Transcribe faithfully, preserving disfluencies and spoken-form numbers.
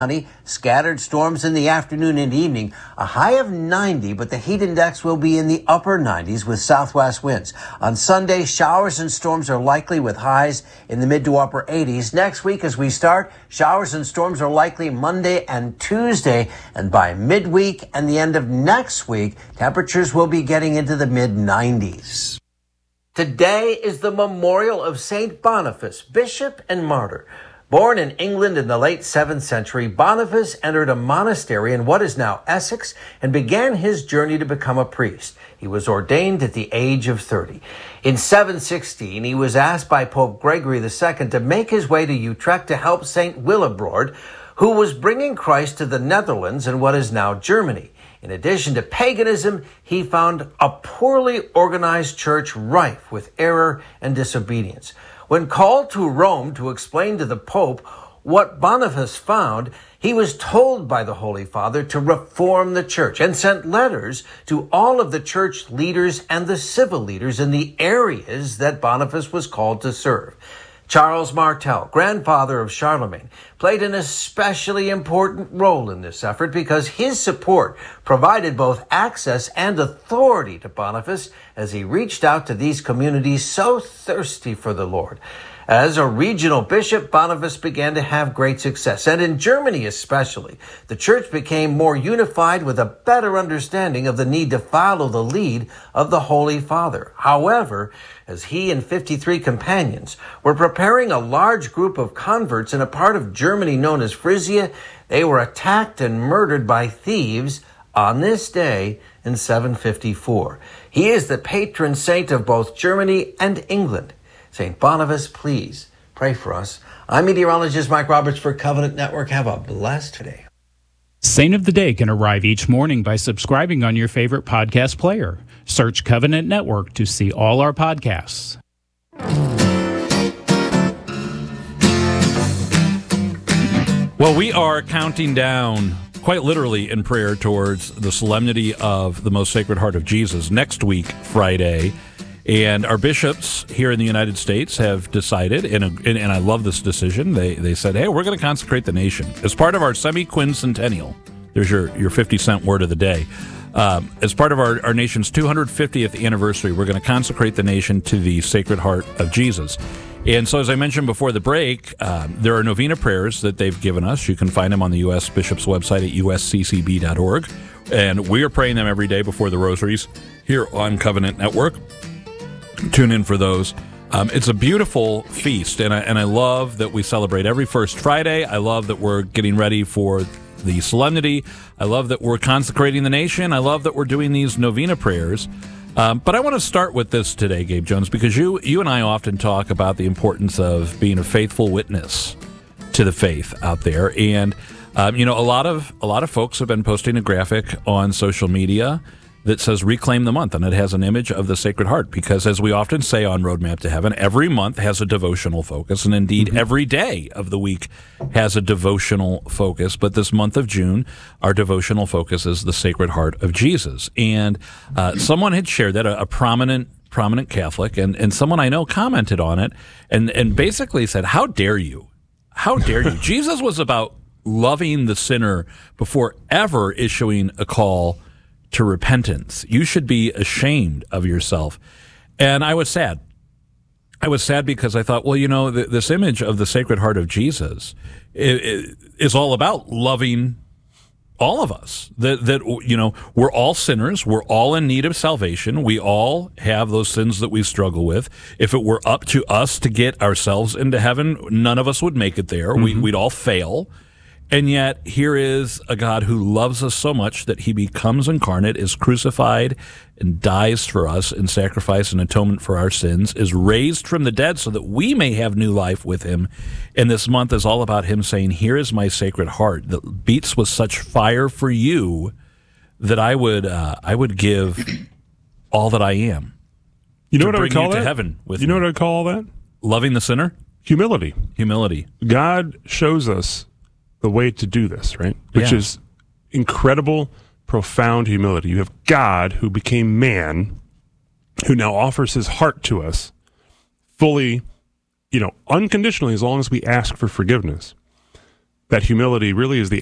Scattered storms in the afternoon and evening. A high of ninety, but the heat index will be in the upper nineties with southwest winds. On Sunday, showers and storms are likely with highs in the mid to upper eighties. Next week, as we start, showers and storms are likely Monday and Tuesday. And by midweek and the end of next week, temperatures will be getting into the mid nineties. Today is the memorial of Saint Boniface, bishop and martyr. Born in England in the late seventh century, Boniface entered a monastery in what is now Essex and began his journey to become a priest. He was ordained at the age of thirty. In seven sixteen, he was asked by Pope Gregory the Second to make his way to Utrecht to help Saint Willibrord, who was bringing Christ to the Netherlands in what is now Germany. In addition to paganism, he found a poorly organized church rife with error and disobedience. When called to Rome to explain to the Pope what Boniface found, he was told by the Holy Father to reform the church and sent letters to all of the church leaders and the civil leaders in the areas that Boniface was called to serve. Charles Martel, grandfather of Charlemagne, played an especially important role in this effort because his support provided both access and authority to Boniface as he reached out to these communities so thirsty for the Lord. As a regional bishop, Boniface began to have great success, and in Germany especially, the church became more unified with a better understanding of the need to follow the lead of the Holy Father. However, as he and fifty-three companions were preparing a large group of converts in a part of Germany known as Frisia, they were attacked and murdered by thieves on this day in seven fifty-four. He is the patron saint of both Germany and England. Saint Boniface, please pray for us. I'm meteorologist Mike Roberts for Covenant Network. Have a blessed day. Saint of the Day can arrive each morning by subscribing on your favorite podcast player. Search Covenant Network to see all our podcasts. Well, we are counting down, quite literally in prayer, towards the solemnity of the Most Sacred Heart of Jesus next week, Friday. And our bishops here in the United States have decided, and, and, and I love this decision, they they said, hey, we're going to consecrate the nation. As part of our semi-quincentennial, there's your, your fifty cent word of the day, um, as part of our, our nation's two hundred fiftieth anniversary, we're going to consecrate the nation to the Sacred Heart of Jesus. And so, as I mentioned before the break, um, there are novena prayers that they've given us. You can find them on the U S Bishop's website at U S C C B dot org. And we are praying them every day before the rosaries here on Covenant Network. Tune in for those. Um, it's a beautiful feast, and I, and I love that we celebrate every first Friday. I love that we're getting ready for the solemnity. I love that we're consecrating the nation. I love that we're doing these novena prayers. Um, but I want to start with this today, Gabe Jones, because you you and I often talk about the importance of being a faithful witness to the faith out there. And um, you know, a lot of a lot of folks have been posting a graphic on social media that says Reclaim the Month, and it has an image of the Sacred Heart, because as we often say on Roadmap to Heaven, every month has a devotional focus, and indeed mm-hmm. every day of the week has a devotional focus. But this month of June, our devotional focus is the Sacred Heart of Jesus. And uh, someone had shared that, a, a prominent prominent Catholic, and, and someone I know commented on it, and, and basically said, how dare you? How dare you? Jesus was about loving the sinner before ever issuing a call to repentance. You should be ashamed of yourself. And I was sad. I was sad because I thought, well, you know, th- this image of the Sacred Heart of Jesus it, it is all about loving all of us. That, that, you know, we're all sinners. We're all in need of salvation. We all have those sins that we struggle with. If it were up to us to get ourselves into heaven, none of us would make it there. Mm-hmm. We, we'd all fail. And yet, here is a God who loves us so much that he becomes incarnate, is crucified, and dies for us in sacrifice and atonement for our sins, is raised from the dead so that we may have new life with him. And this month is all about him saying, here is my Sacred Heart that beats with such fire for you that I would uh, I would give all that I am. You know what I would call you that? To heaven with you know me. what I call that? Loving the sinner? Humility. Humility. God shows us the way to do this, right? Which yeah. is incredible, profound humility. You have God who became man, who now offers his heart to us fully, you know, unconditionally, as long as we ask for forgiveness. that humility really is the